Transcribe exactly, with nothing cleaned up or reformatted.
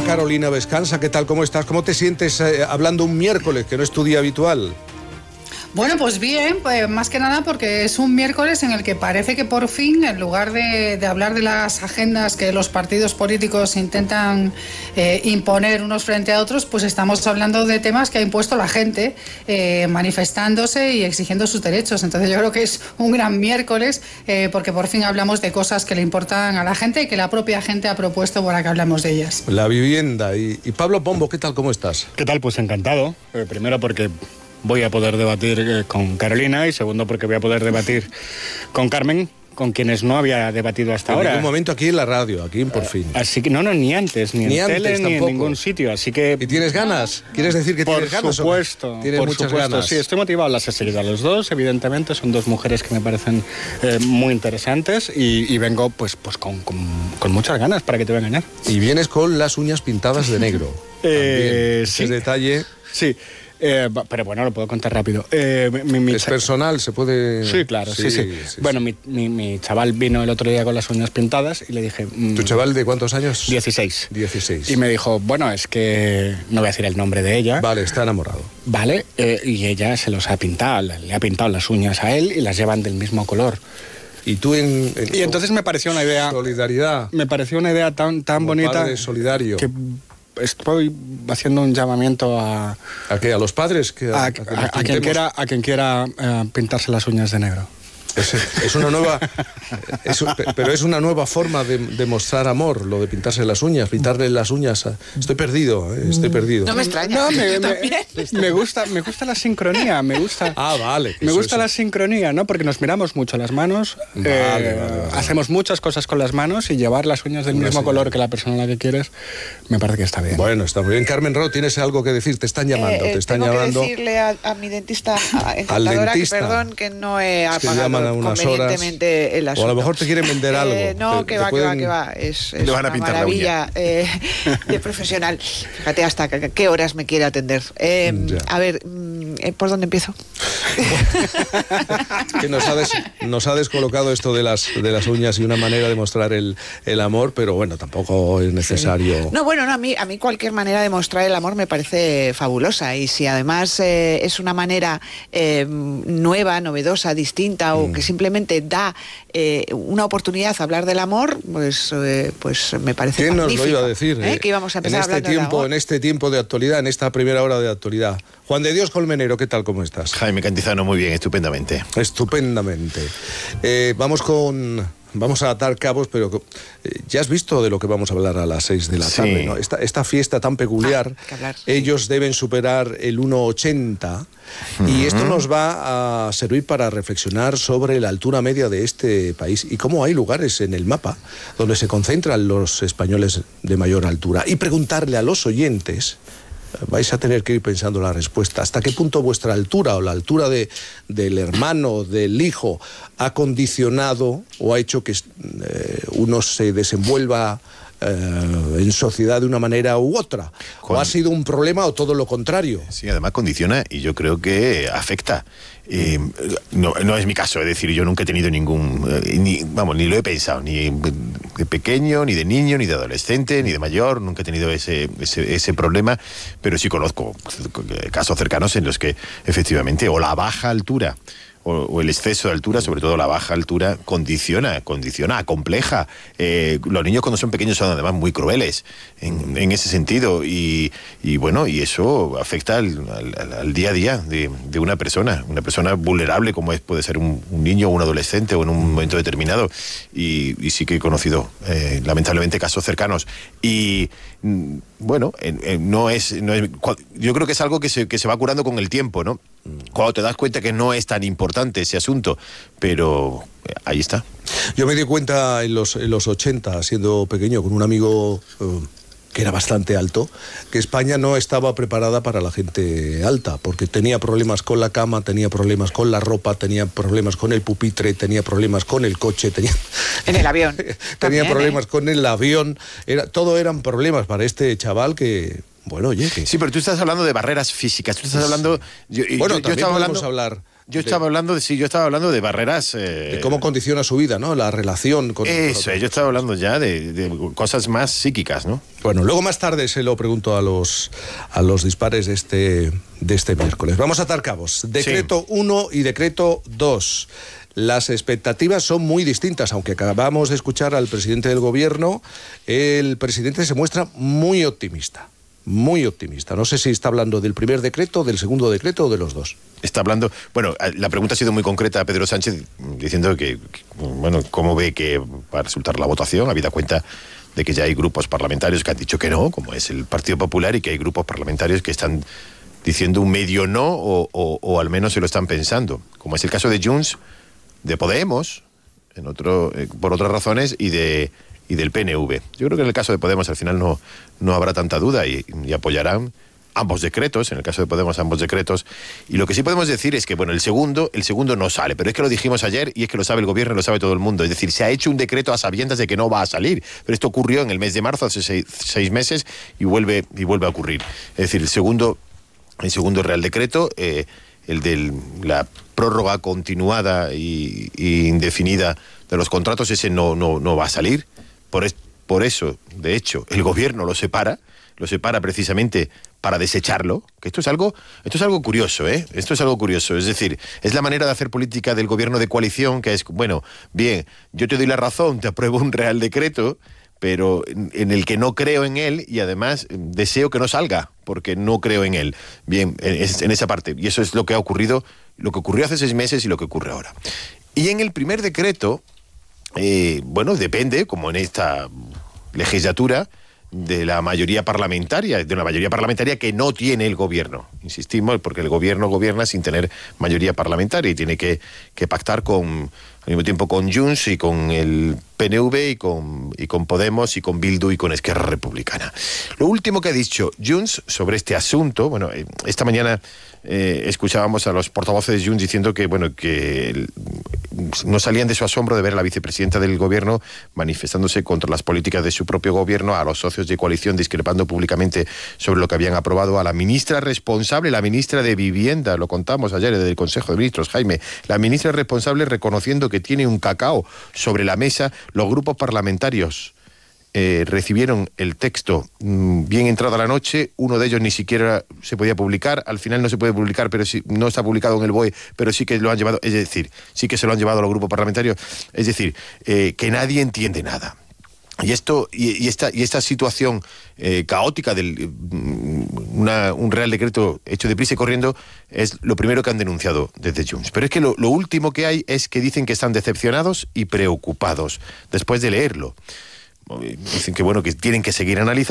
Carolina Vescanza, ¿qué tal? ¿Cómo estás? ¿Cómo te sientes eh, hablando un miércoles, que no es tu día habitual? Bueno, pues bien, pues más que nada porque es un miércoles en el que parece que por fin, en lugar de, de hablar de las agendas que los partidos políticos intentan eh, imponer unos frente a otros, pues estamos hablando de temas que ha impuesto la gente, eh, manifestándose y exigiendo sus derechos. Entonces yo creo que es un gran miércoles eh, porque por fin hablamos de cosas que le importan a la gente y que la propia gente ha propuesto para que hablemos de ellas. La vivienda. Y, y Pablo Pombo, ¿qué tal? ¿Cómo estás? ¿Qué tal? Pues encantado. Eh, primero porque voy a poder debatir eh, con Carolina y segundo porque voy a poder debatir con Carmen, con quienes no había debatido hasta en ahora. En un momento aquí en la radio, aquí en Por Fin. Así que no, no, ni antes, ni, ni en antes, tele, tampoco. Ni en ningún sitio, así que... ¿Y tienes ganas? ¿Quieres decir que por tienes ganas? Supuesto, ¿Tienes por muchas supuesto, ganas? Sí, estoy motivado, las he seguido a los dos, evidentemente, son dos mujeres que me parecen eh, muy interesantes y, y vengo pues, pues con, con, con muchas ganas, para que te voy a engañar. Y vienes con las uñas pintadas de negro. eh, Ese sí. detalle... Sí. Eh, pero bueno, lo puedo contar rápido. Eh, mi, mi ¿Es personal? ¿Se puede...? Sí, claro, sí, sí. sí, sí bueno, sí. Mi, mi, mi chaval vino el otro día con las uñas pintadas y le dije... Mmm, ¿Tu chaval de cuántos años? dieciséis. dieciséis. Y me dijo, bueno, es que... No voy a decir el nombre de ella. Vale, está enamorado. Vale, eh, y ella se los ha pintado, le ha pintado las uñas a él y las llevan del mismo color. Y tú en, en... Y entonces me pareció una idea... Solidaridad. Me pareció una idea tan, tan bonita... Padre solidario. Que estoy haciendo un llamamiento a... ¿A qué? ¿A los padres? Que a, a, que a, a quien quiera, a quien quiera uh, pintarse las uñas de negro. Es, es una nueva... es, pero es una nueva forma de, de mostrar amor, lo de pintarse las uñas, pintarle las uñas. A, estoy perdido, ¿eh? Estoy perdido. No me extraña. No, me, me, me, gusta, me gusta la sincronía, me gusta... Ah, vale. Me gusta eso. la sincronía, ¿no? Porque nos miramos mucho las manos, vale, eh, vale, vale, vale. hacemos muchas cosas con las manos y llevar las uñas del Una mismo señal. color que la persona a la que quieres, me parece que está bien. Bueno, está muy bien. Carmen Ro, ¿tienes algo que decir? Te están llamando, eh, te están tengo llamando. que decirle a, a mi dentista a, encantadora dentista. que perdón que no he Es que apagado llaman a unas horas. El asunto. O a lo mejor te quieren vender algo. Eh, no, te, que te va, pueden... que va, que va. Es, es Le van a una pintar maravilla eh, de profesional. Fíjate hasta que, qué horas me quiere atender. Eh, a ver, ¿por dónde empiezo? que nos ha, des, nos ha descolocado esto de las, de las uñas y una manera de mostrar el, el amor, pero bueno, tampoco es necesario. Sí. No, bueno, no, a mí, a mí cualquier manera de mostrar el amor me parece fabulosa y si además eh, es una manera eh, nueva, novedosa, distinta o mm. que simplemente da eh, una oportunidad a hablar del amor, pues, eh, pues me parece ¿Quién magnífico. nos lo iba a decir? ¿Eh? Eh? Que íbamos a empezar en este hablando tiempo, del amor. En este tiempo de actualidad, en esta primera hora de actualidad. Juan de Dios Colmenero, ¿qué tal? ¿Cómo estás? Jaime Cantizano, muy bien, estupendamente. Estupendamente. Eh, vamos con... Vamos a atar cabos, pero eh, ya has visto de lo que vamos a hablar a las seis de la tarde, sí. ¿no? Esta, esta fiesta tan peculiar, ah, hablar, ellos sí. deben superar el uno ochenta uh-huh. y esto nos va a servir para reflexionar sobre la altura media de este país y cómo hay lugares en el mapa donde se concentran los españoles de mayor altura y preguntarle a los oyentes... Vais a tener que ir pensando la respuesta. ¿Hasta qué punto vuestra altura o la altura de, del hermano, del hijo, ha condicionado o ha hecho que eh, uno se desenvuelva eh, en sociedad de una manera u otra? ¿O ha sido un problema o todo lo contrario? Sí, además condiciona y yo creo que afecta. Eh, no, no es mi caso, es decir, yo nunca he tenido ningún, eh, ni, vamos, ni lo he pensado, ni de pequeño, ni de niño, ni de adolescente, ni de mayor, nunca he tenido ese, ese, ese problema, pero sí conozco casos cercanos en los que efectivamente o la baja altura o, o el exceso de altura, sobre todo la baja altura, condiciona, condiciona, acompleja. Eh, los niños cuando son pequeños son además muy crueles en, en ese sentido y, y bueno, y eso afecta al, al, al día a día de, de una persona, una persona vulnerable como es, puede ser un, un niño o un adolescente o en un momento determinado y, y sí que he conocido eh, lamentablemente casos cercanos y bueno, eh, eh, no es, no es yo creo que es algo que se, que se va curando con el tiempo, ¿no? Cuando te das cuenta que no es tan importante ese asunto, pero eh, ahí está. Yo me di cuenta en los, en los ochenta, siendo pequeño, con un amigo eh, que era bastante alto, que España no estaba preparada para la gente alta, porque tenía problemas con la cama, tenía problemas con la ropa, tenía problemas con el pupitre, tenía problemas con el coche, tenía... En el avión. tenía También, problemas ¿eh? con el avión, era, todo eran problemas para este chaval que... Bueno, oye, que... Sí, pero tú estás hablando de barreras físicas, tú estás hablando... Yo, bueno, yo, también yo podemos hablando... hablar Yo estaba hablando de sí, yo estaba hablando de barreras. Eh, de cómo condiciona su vida, ¿no? La relación con. Eso, con yo estaba hablando ya de, de cosas más psíquicas, ¿no? Bueno, luego más tarde se lo pregunto a los a los dispares de este de este miércoles. Vamos a atar cabos. Decreto uno y decreto dos. Las expectativas son muy distintas, aunque acabamos de escuchar al presidente del gobierno, el presidente se muestra muy optimista. Muy optimista. No sé si está hablando del primer decreto, del segundo decreto o de los dos. Está hablando... Bueno, la pregunta ha sido muy concreta a Pedro Sánchez, diciendo que, que bueno, cómo ve que va a resultar la votación, habida cuenta de que ya hay grupos parlamentarios que han dicho que no, como es el Partido Popular, y que hay grupos parlamentarios que están diciendo un medio no, o, o, o al menos se lo están pensando, como es el caso de Junts, de Podemos, en otro, eh, por otras razones, y de... y del P N V. Yo creo que en el caso de Podemos al final no, no habrá tanta duda y, y apoyarán ambos decretos, en el caso de Podemos ambos decretos, y lo que sí podemos decir es que, bueno, el segundo, el segundo no sale, pero es que lo dijimos ayer y es que lo sabe el gobierno y lo sabe todo el mundo, es decir, se ha hecho un decreto a sabiendas de que no va a salir, pero esto ocurrió en el mes de marzo, hace seis, seis meses, y vuelve, y vuelve a ocurrir. Es decir, el segundo, el segundo Real Decreto, eh, el de la prórroga continuada y, y indefinida de los contratos, ese no, no, no va a salir. Por, es, por eso, de hecho, el gobierno lo separa, lo separa precisamente para desecharlo, que esto es algo, esto es algo curioso, ¿eh? Esto es algo curioso, es decir, es la manera de hacer política del gobierno de coalición, que es, bueno, bien, yo te doy la razón, te apruebo un Real Decreto, pero en, en el que no creo en él y además deseo que no salga, porque no creo en él. Bien, en, en esa parte, y eso es lo que ha ocurrido, lo que ocurrió hace seis meses y lo que ocurre ahora. Y en el primer decreto, Eh, bueno, depende, como en esta legislatura, de la mayoría parlamentaria, de una mayoría parlamentaria que no tiene el gobierno. Insistimos, porque el gobierno gobierna sin tener mayoría parlamentaria y tiene que, que pactar con, al mismo tiempo con Junts y con el P N V y con, y con Podemos y con Bildu y con Esquerra Republicana. Lo último que ha dicho Junts sobre este asunto, bueno, esta mañana eh, escuchábamos a los portavoces de Junts diciendo que, bueno, que el, no salían de su asombro de ver a la vicepresidenta del gobierno manifestándose contra las políticas de su propio gobierno, a los socios de coalición discrepando públicamente sobre lo que habían aprobado, a la ministra responsable, la ministra de Vivienda, lo contamos ayer desde el Consejo de Ministros, Jaime, la ministra responsable reconociendo que tiene un cacao sobre la mesa. Los grupos parlamentarios eh, recibieron el texto mmm, bien entrada la noche, uno de ellos ni siquiera se podía publicar, al final no se puede publicar, pero sí, no está publicado en el B O E, pero sí que lo han llevado, es decir, sí que se lo han llevado a los grupos parlamentarios, es decir, eh, que nadie entiende nada. Y esto y, y esta y esta situación eh, caótica del una, un Real Decreto hecho deprisa y corriendo es lo primero que han denunciado desde Junts. Pero es que lo, lo último que hay es que dicen que están decepcionados y preocupados después de leerlo. Dicen que bueno, que tienen que seguir analizando.